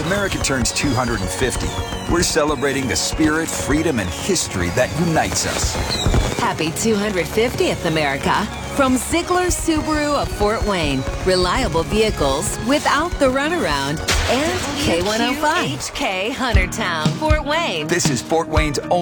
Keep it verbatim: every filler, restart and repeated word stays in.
America turns two hundred fifty, we're celebrating the spirit, freedom, and history that unites us. Happy two hundred fiftieth, America. From Ziegler Subaru of Fort Wayne. Reliable vehicles without the runaround. And K one oh five. H K Huntertown, Fort Wayne. This is Fort Wayne's only